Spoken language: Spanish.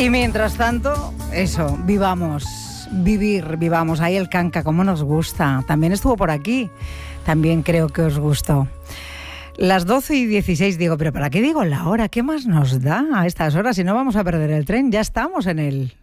Y mientras tanto, eso, vivamos. Ahí el canca, como nos gusta. También estuvo por aquí. También creo que os gustó. Las 12:16 digo, pero ¿para qué digo la hora? ¿Qué más nos da a estas horas si no vamos a perder el tren? Ya estamos en él.